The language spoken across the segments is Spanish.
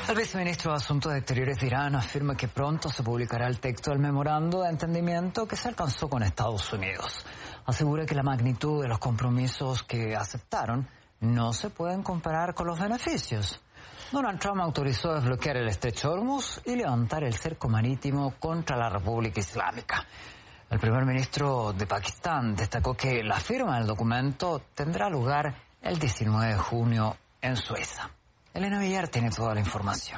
El viceministro de Asuntos Exteriores de Irán afirma que pronto se publicará el texto del memorando de entendimiento que se alcanzó con Estados Unidos. Asegura que la magnitud de los compromisos que aceptaron no se pueden comparar con los beneficios. Donald Trump autorizó desbloquear el estrecho de Hormuz y levantar el cerco marítimo contra la República Islámica. El primer ministro de Pakistán destacó que la firma del documento tendrá lugar el 19 de junio en Suiza. Elena Villar tiene toda la información.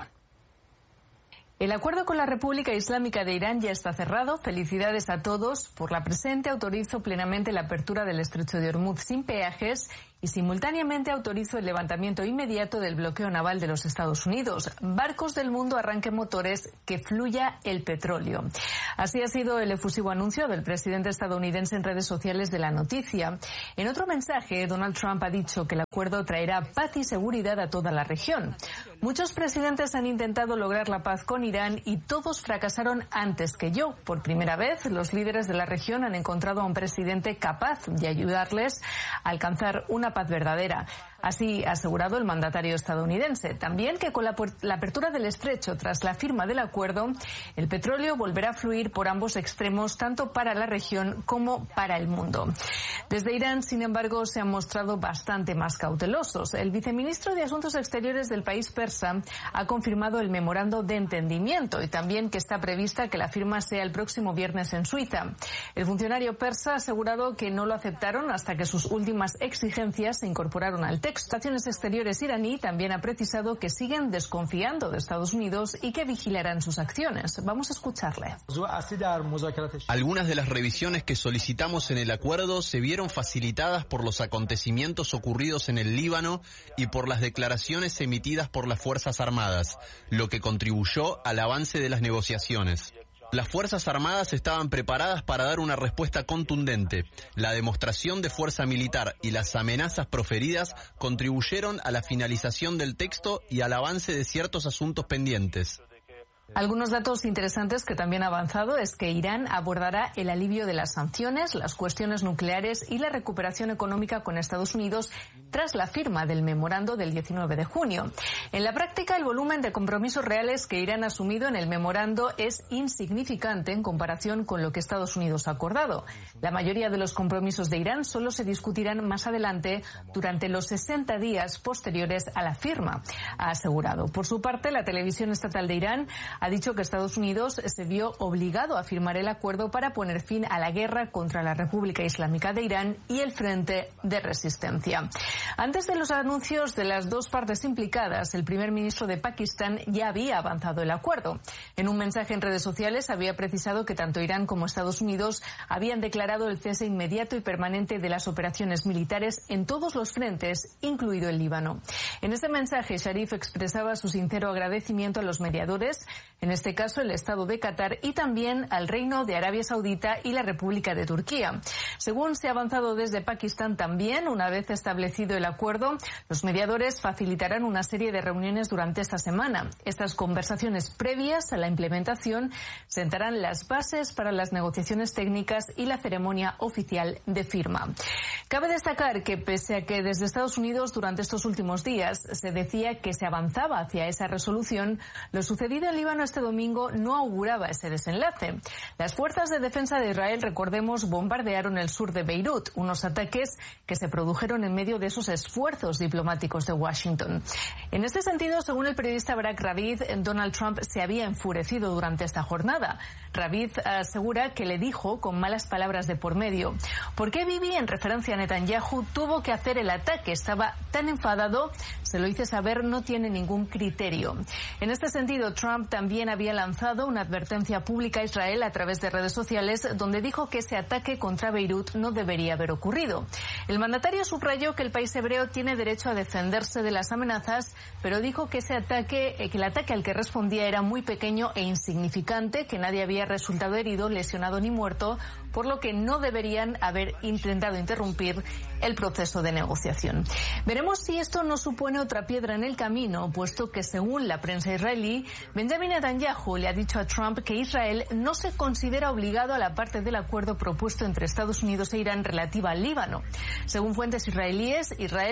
El acuerdo con la República Islámica de Irán ya está cerrado. Felicidades a todos. Por la presente autorizo plenamente la apertura del estrecho de Hormuz sin peajes y simultáneamente autorizo el levantamiento inmediato del bloqueo naval de los Estados Unidos. Barcos del mundo, arranquen motores, que fluya el petróleo. Así ha sido el efusivo anuncio del presidente estadounidense en redes sociales de la noticia. En otro mensaje, Donald Trump ha dicho que el acuerdo traerá paz y seguridad a toda la región. Muchos presidentes han intentado lograr la paz con Irán y todos fracasaron antes que yo. Por primera vez, los líderes de la región han encontrado a un presidente capaz de ayudarles a alcanzar una paz verdadera. Así ha asegurado el mandatario estadounidense. También que con la apertura del estrecho tras la firma del acuerdo, el petróleo volverá a fluir por ambos extremos, tanto para la región como para el mundo. Desde Irán, sin embargo, se han mostrado bastante más cautelosos. El viceministro de Asuntos Exteriores del país persa ha confirmado el memorando de entendimiento y también que está prevista que la firma sea el próximo viernes en Suiza. El funcionario persa ha asegurado que no lo aceptaron hasta que sus últimas exigencias se incorporaron al texto. Relaciones Exteriores iraní también ha precisado que siguen desconfiando de Estados Unidos y que vigilarán sus acciones. Vamos a escucharle. Algunas de las revisiones que solicitamos en el acuerdo se vieron facilitadas por los acontecimientos ocurridos en el Líbano y por las declaraciones emitidas por las Fuerzas Armadas, lo que contribuyó al avance de las negociaciones. Las Fuerzas Armadas estaban preparadas para dar una respuesta contundente. La demostración de fuerza militar y las amenazas proferidas contribuyeron a la finalización del texto y al avance de ciertos asuntos pendientes. Algunos datos interesantes que también ha avanzado es que Irán abordará el alivio de las sanciones, las cuestiones nucleares y la recuperación económica con Estados Unidos tras la firma del memorando del 19 de junio. En la práctica, el volumen de compromisos reales que Irán ha asumido en el memorando es insignificante en comparación con lo que Estados Unidos ha acordado. La mayoría de los compromisos de Irán solo se discutirán más adelante durante los 60 días posteriores a la firma, ha asegurado. Por su parte, la televisión estatal de Irán ha dicho que Estados Unidos se vio obligado a firmar el acuerdo para poner fin a la guerra contra la República Islámica de Irán y el Frente de Resistencia. Antes de los anuncios de las dos partes implicadas, el primer ministro de Pakistán ya había avanzado el acuerdo. En un mensaje en redes sociales había precisado que tanto Irán como Estados Unidos habían declarado el cese inmediato y permanente de las operaciones militares en todos los frentes, incluido el Líbano. En ese mensaje, Sharif expresaba su sincero agradecimiento a los mediadores, en este caso el Estado de Qatar, y también al Reino de Arabia Saudita y la República de Turquía. Según se ha avanzado desde Pakistán también, una vez establecido el acuerdo, los mediadores facilitarán una serie de reuniones durante esta semana. Estas conversaciones previas a la implementación sentarán las bases para las negociaciones técnicas y la ceremonia oficial de firma. Cabe destacar que pese a que desde Estados Unidos durante estos últimos días se decía que se avanzaba hacia esa resolución, lo sucedido en Líbano este domingo no auguraba ese desenlace. Las fuerzas de defensa de Israel, recordemos, bombardearon el sur de Beirut, unos ataques que se produjeron en medio de esos esfuerzos diplomáticos de Washington. En este sentido, según el periodista Barak Ravid, Donald Trump se había enfurecido durante esta jornada. Ravid asegura que le dijo, con malas palabras de por medio, ¿por qué Bibi, en referencia a Netanyahu, tuvo que hacer el ataque? Estaba tan enfadado, se lo hice saber, no tiene ningún criterio. En este sentido, Trump también había lanzado una advertencia pública a Israel a través de redes sociales donde dijo que ese ataque contra Beirut no debería haber ocurrido. El mandatario subrayó que el país hebreo tiene derecho a defenderse de las amenazas, pero dijo que el ataque al que respondía era muy pequeño e insignificante, que nadie había resultado herido, lesionado ni muerto, por lo que no deberían haber intentado interrumpir el proceso de negociación. Veremos si esto no supone otra piedra en el camino, puesto que según la prensa israelí, Benjamin Netanyahu le ha dicho a Trump que Israel no se considera obligado a la parte del acuerdo propuesto entre Estados Unidos e Irán relativa al Líbano. Según fuentes israelíes, Israel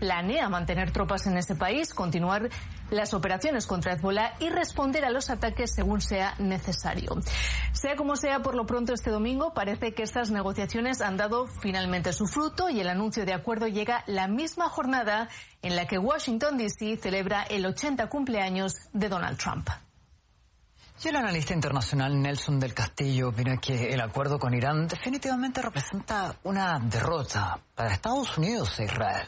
planea mantener tropas en ese país, continuar las operaciones contra Hezbollah y responder a los ataques según sea necesario. Sea como sea, por lo pronto este domingo parece que estas negociaciones han dado finalmente su fruto y el anuncio de acuerdo llega la misma jornada en la que Washington D.C. celebra el 80 cumpleaños de Donald Trump. Y el analista internacional Nelson del Castillo opina que el acuerdo con Irán definitivamente representa una derrota para Estados Unidos e Israel.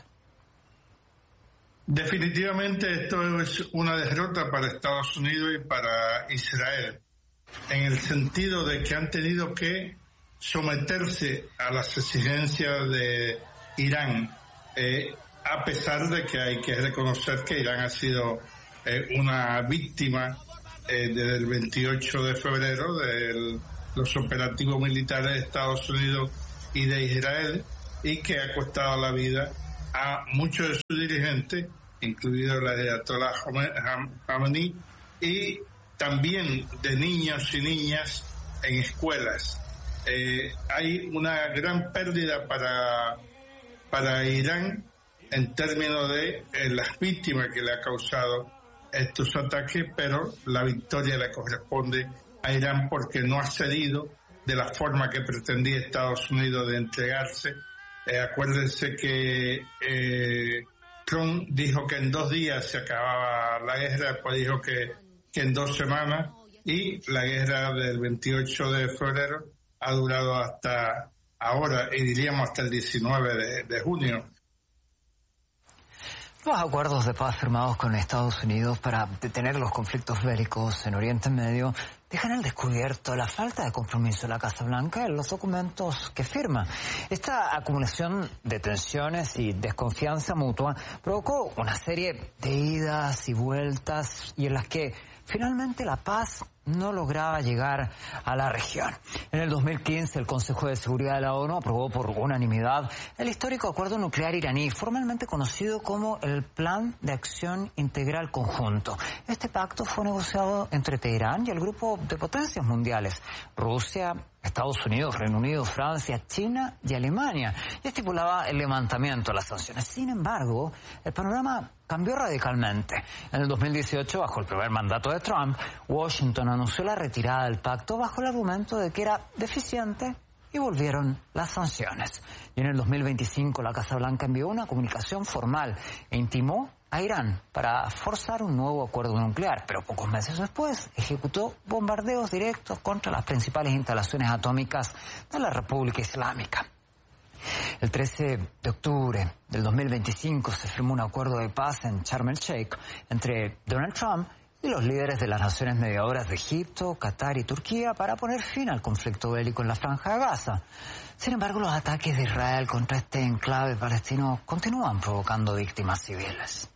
Definitivamente esto es una derrota para Estados Unidos y para Israel, en el sentido de que han tenido que someterse a las exigencias de Irán, a pesar de que hay que reconocer que Irán ha sido una víctima desde el 28 de febrero de los operativos militares de Estados Unidos y de Israel, y que ha costado la vida a muchos de sus dirigentes, incluido el ayatolá Khamenei, y también de niños y niñas en escuelas. Hay una gran pérdida para Irán en términos de las víctimas que le ha causado estos ataques, pero la victoria le corresponde a Irán porque no ha cedido de la forma que pretendía Estados Unidos de entregarse. Acuérdense que Trump dijo que en 2 días se acababa la guerra, después dijo que en 2 semanas, y la guerra del 28 de febrero ha durado hasta ahora, y diríamos hasta el 19 de junio. Los acuerdos de paz firmados con Estados Unidos para detener los conflictos bélicos en Oriente Medio dejan al descubierto la falta de compromiso de la Casa Blanca en los documentos que firma. Esta acumulación de tensiones y desconfianza mutua provocó una serie de idas y vueltas y en las que finalmente la paz no lograba llegar a la región. En el 2015, el Consejo de Seguridad de la ONU aprobó por unanimidad el histórico acuerdo nuclear iraní, formalmente conocido como el Plan de Acción Integral Conjunto. Este pacto fue negociado entre Teherán y el grupo de potencias mundiales, Rusia, Estados Unidos, Reino Unido, Francia, China y Alemania, y estipulaba el levantamiento de las sanciones. Sin embargo, el panorama cambió radicalmente. En el 2018, bajo el primer mandato de Trump, Washington anunció la retirada del pacto bajo el argumento de que era deficiente y volvieron las sanciones. Y en el 2025 la Casa Blanca envió una comunicación formal e intimó a Irán para forzar un nuevo acuerdo nuclear, pero pocos meses después ejecutó bombardeos directos contra las principales instalaciones atómicas de la República Islámica. El 13 de octubre del 2025 se firmó un acuerdo de paz en Sharm el Sheikh entre Donald Trump y los líderes de las naciones mediadoras de Egipto, Qatar y Turquía para poner fin al conflicto bélico en la Franja de Gaza. Sin embargo, los ataques de Israel contra este enclave palestino continúan provocando víctimas civiles.